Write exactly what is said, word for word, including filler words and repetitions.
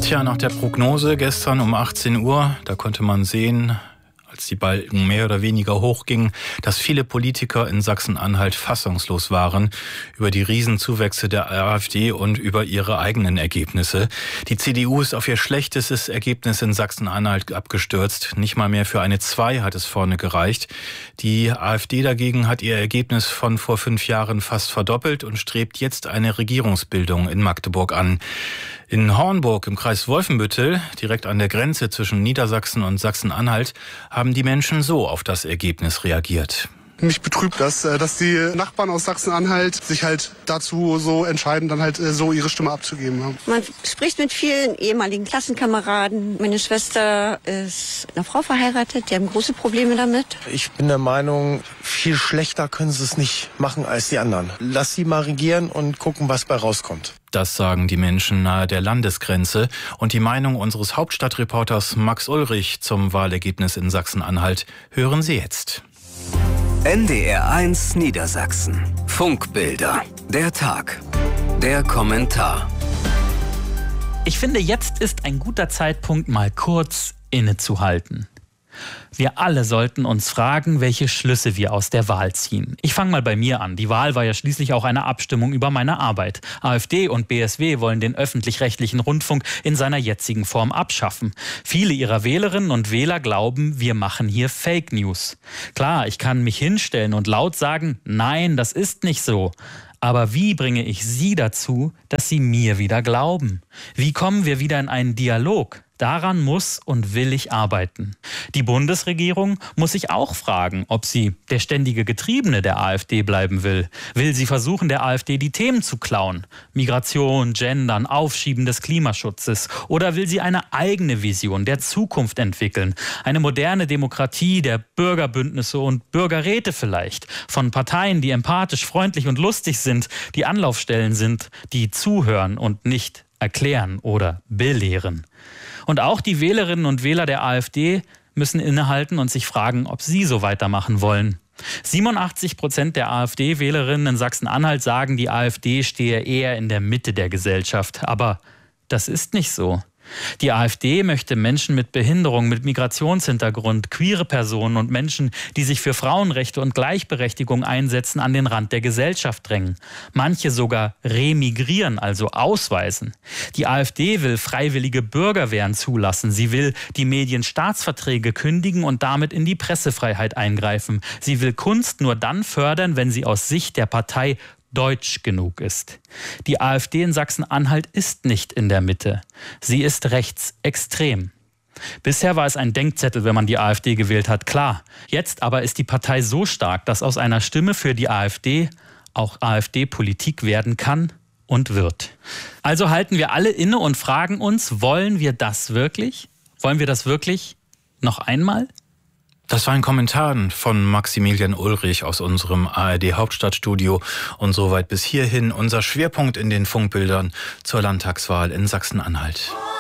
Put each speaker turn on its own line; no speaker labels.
Tja, nach der Prognose gestern um achtzehn Uhr, da konnte man sehen, als die Balken mehr oder weniger hochgingen, dass viele Politiker in Sachsen-Anhalt fassungslos waren über die Riesenzuwächse der AfD und über ihre eigenen Ergebnisse. Die C D U ist auf ihr schlechtestes Ergebnis in Sachsen-Anhalt abgestürzt. Nicht mal mehr für eine zwei hat es vorne gereicht. Die AfD dagegen hat ihr Ergebnis von vor fünf Jahren fast verdoppelt und strebt jetzt eine Regierungsbildung in Magdeburg an. In Hornburg im Kreis Wolfenbüttel, direkt an der Grenze zwischen Niedersachsen und Sachsen-Anhalt, haben die Menschen so auf das Ergebnis reagiert.
Mich betrübt das, dass die Nachbarn aus Sachsen-Anhalt sich halt dazu so entscheiden, dann halt so ihre Stimme abzugeben.
Man spricht mit vielen ehemaligen Klassenkameraden. Meine Schwester ist einer Frau verheiratet, die haben große Probleme damit.
Ich bin der Meinung, viel schlechter können sie es nicht machen als die anderen. Lass sie mal regieren und gucken, was bei rauskommt.
Das sagen die Menschen nahe der Landesgrenze. Und die Meinung unseres Hauptstadtreporters Max Ulrich zum Wahlergebnis in Sachsen-Anhalt hören Sie jetzt.
N D R eins Niedersachsen. Funkbilder. Der Tag. Der Kommentar.
Ich finde, jetzt ist ein guter Zeitpunkt, mal kurz innezuhalten. Wir alle sollten uns fragen, welche Schlüsse wir aus der Wahl ziehen. Ich fange mal bei mir an. Die Wahl war ja schließlich auch eine Abstimmung über meine Arbeit. AfD und B S W wollen den öffentlich-rechtlichen Rundfunk in seiner jetzigen Form abschaffen. Viele ihrer Wählerinnen und Wähler glauben, wir machen hier Fake News. Klar, ich kann mich hinstellen und laut sagen, nein, das ist nicht so. Aber wie bringe ich Sie dazu, dass Sie mir wieder glauben? Wie kommen wir wieder in einen Dialog? Daran muss und will ich arbeiten. Die Bundesregierung muss sich auch fragen, ob sie der ständige Getriebene der AfD bleiben will. Will sie versuchen, der AfD die Themen zu klauen? Migration, Gendern, Aufschieben des Klimaschutzes. Oder will sie eine eigene Vision der Zukunft entwickeln? Eine moderne Demokratie der Bürgerbündnisse und Bürgerräte vielleicht. Von Parteien, die empathisch, freundlich und lustig sind, die Anlaufstellen sind, die zuhören und nicht erklären oder belehren. Und auch die Wählerinnen und Wähler der AfD müssen innehalten und sich fragen, ob sie so weitermachen wollen. siebenundachtzig Prozent der AfD-Wählerinnen in Sachsen-Anhalt sagen, die AfD stehe eher in der Mitte der Gesellschaft. Aber das ist nicht so. Die AfD möchte Menschen mit Behinderung, mit Migrationshintergrund, queere Personen und Menschen, die sich für Frauenrechte und Gleichberechtigung einsetzen, an den Rand der Gesellschaft drängen. Manche sogar remigrieren, also ausweisen. Die AfD will freiwillige Bürgerwehren zulassen. Sie will die Medienstaatsverträge kündigen und damit in die Pressefreiheit eingreifen. Sie will Kunst nur dann fördern, wenn sie aus Sicht der Partei deutsch genug ist. Die AfD in Sachsen-Anhalt ist nicht in der Mitte. Sie ist rechtsextrem. Bisher war es ein Denkzettel, wenn man die AfD gewählt hat, klar. Jetzt aber ist die Partei so stark, dass aus einer Stimme für die AfD auch AfD-Politik werden kann und wird. Also halten wir alle inne und fragen uns, wollen wir das wirklich? Wollen wir das wirklich noch einmal?
Das war ein Kommentar von Maximilian Ulrich aus unserem A R D-Hauptstadtstudio. Und soweit bis hierhin unser Schwerpunkt in den Funkbildern zur Landtagswahl in Sachsen-Anhalt.